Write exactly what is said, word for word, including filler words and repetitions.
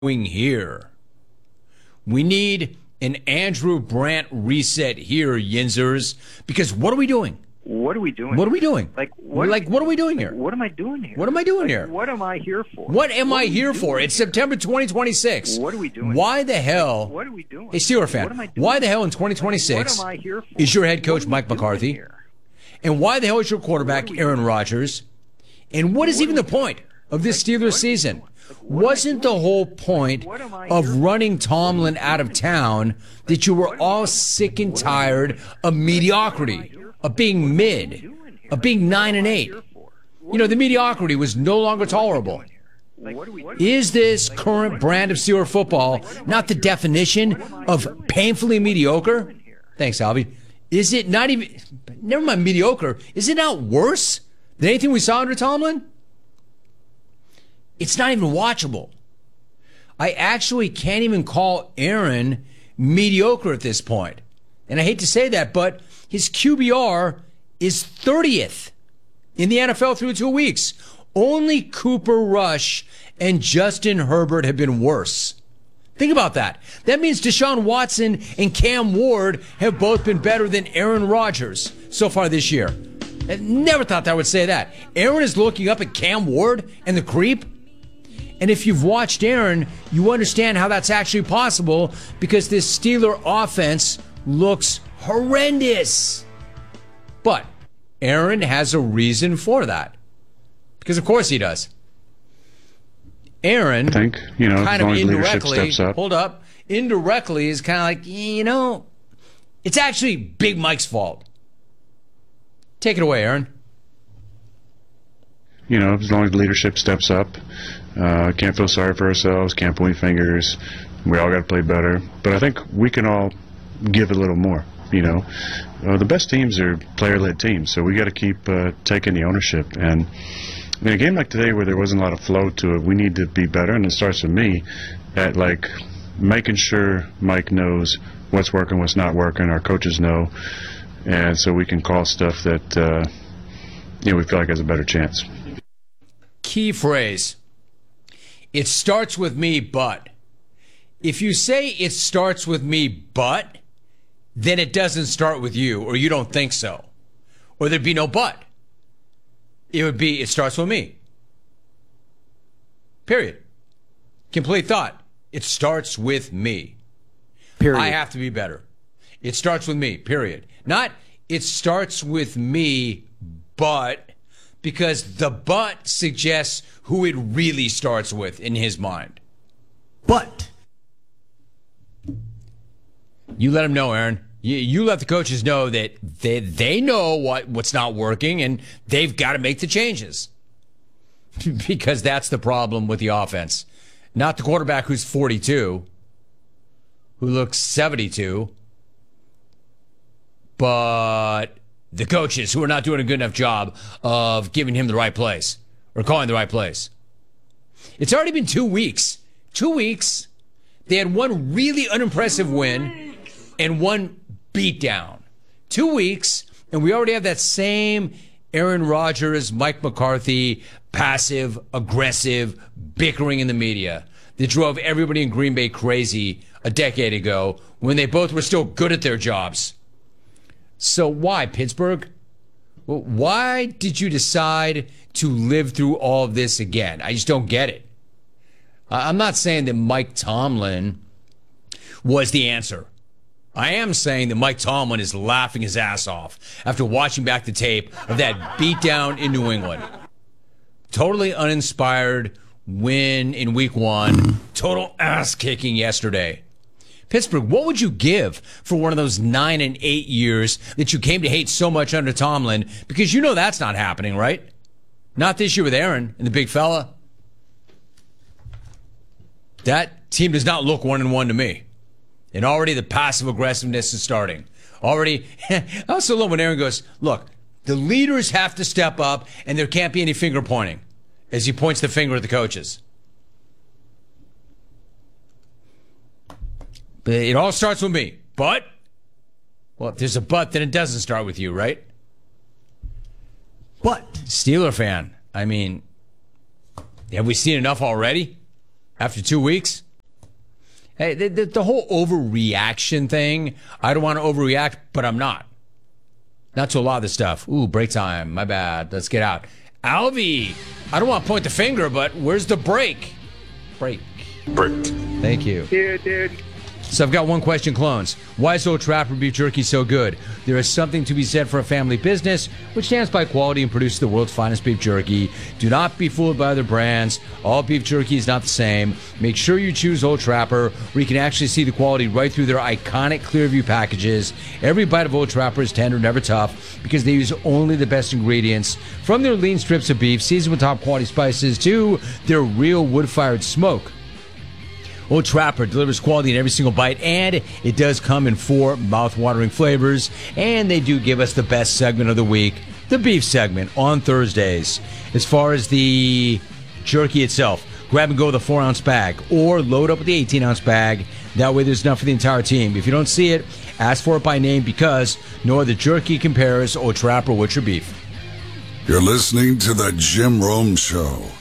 doing here? We need an Andrew Brandt reset here, Yinzers, because what are we doing? What are we doing? What are we doing? Like what? Like what are we doing here? What am I doing here? What am I doing like, here? What am I here for? What am what I here for? It's here? September twenty twenty-six. What are we doing? Why the hell? What are we doing? Hey, Steeler fan. What am I doing? Why the hell in twenty twenty-six What am I here for? is your head coach What Mike McCarthy? Here? And why the hell is your quarterback Aaron Rodgers? And what is what even the point of this Steelers season? Wasn't the whole point of running Tomlin out of town that you were all sick and tired of mediocrity, of being mid, of being nine and eight? You know, the mediocrity was no longer tolerable. Is this current brand of Steeler football not the definition of painfully mediocre? Thanks, Albie. Is it not even, never mind mediocre, is it not worse than anything we saw under Tomlin? It's not even watchable. I actually can't even call Aaron mediocre at this point. And I hate to say that, but his Q B R is thirtieth in the N F L through two weeks. Only Cooper Rush and Justin Herbert have been worse. Think about that. That means Deshaun Watson and Cam Ward have both been better than Aaron Rodgers so far this year. I never thought that I would say that. Aaron is looking up at Cam Ward and the creep. And if you've watched Aaron, you understand how that's actually possible because this Steeler offense looks horrendous. But Aaron has a reason for that. Because of course he does. Aaron, I think, you know, kind as long of as leadership indirectly, steps up. hold up, indirectly is kind of like, you know, it's actually Big Mike's fault. Take it away, Aaron. You know, as long as leadership steps up, uh, can't feel sorry for ourselves, can't point fingers. We all got to play better. But I think we can all give a little more. You know, uh, the best teams are player-led teams, so we got to keep uh, taking the ownership. And in a game like today where there wasn't a lot of flow to it, we need to be better, and it starts with me at, like, making sure Mike knows what's working, what's not working, our coaches know, and so we can call stuff that, uh, you know, we feel like has a better chance. Key phrase. It starts with me, but. If you say it starts with me, but, then it doesn't start with you, or you don't think so. Or there'd be no but. It would be, it starts with me. Period. Complete thought. It starts with me. Period. I have to be better. It starts with me, period. Not, it starts with me, but, because the but suggests who it really starts with in his mind. But you let him know, Aaron. You, you let the coaches know that they, they know what, what's not working, and they've got to make the changes. Because that's the problem with the offense. Not the quarterback who's forty-two, who looks seventy-two, but the coaches who are not doing a good enough job of giving him the right plays or calling the right plays. It's already been two weeks. Two weeks. They had one really unimpressive win and one beatdown. Two weeks, and we already have that same Aaron Rodgers, Mike McCarthy, passive, aggressive, bickering in the media that drove everybody in Green Bay crazy a decade ago when they both were still good at their jobs. So why, Pittsburgh? Well, why did you decide to live through all of this again? I just don't get it. I'm not saying that Mike Tomlin was the answer. I am saying that Mike Tomlin is laughing his ass off after watching back the tape of that beatdown in New England. Totally uninspired win in week one. Total ass kicking yesterday. Pittsburgh, what would you give for one of those nine and eight years that you came to hate so much under Tomlin? Because you know that's not happening, right? Not this year with Aaron and the big fella. That team does not look one and one to me. And already the passive aggressiveness is starting. Already, I also love when Aaron goes, look, the leaders have to step up and there can't be any finger pointing as he points the finger at the coaches. But it all starts with me. But, well, if there's a but, then it doesn't start with you, right? But Steeler fan, I mean, have we seen enough already? After two weeks? Hey, the, the, the whole overreaction thing, I don't want to overreact, but I'm not. Not to a lot of this stuff. Ooh, break time. My bad. Let's get out. Alvy, I don't want to point the finger, but where's the break? Break. Break. Thank you. Dude, dude. So I've got one question, clones. Why is Old Trapper beef jerky so good? There is something to be said for a family business which stands by quality and produces the world's finest beef jerky. Do not be fooled by other brands. All beef jerky is not the same. Make sure you choose Old Trapper, where you can actually see the quality right through their iconic Clearview packages. Every bite of Old Trapper is tender, never tough, because they use only the best ingredients. From their lean strips of beef, seasoned with top quality spices, to their real wood-fired smoke. Old Trapper delivers quality in every single bite, and it does come in four mouth-watering flavors. And they do give us the best segment of the week, the beef segment, on Thursdays. As far as the jerky itself, grab and go the four-ounce bag, or load up with the eighteen-ounce bag. That way there's enough for the entire team. If you don't see it, ask for it by name, because no other jerky compares Old Trapper with your beef. You're listening to The Jim Rome Show.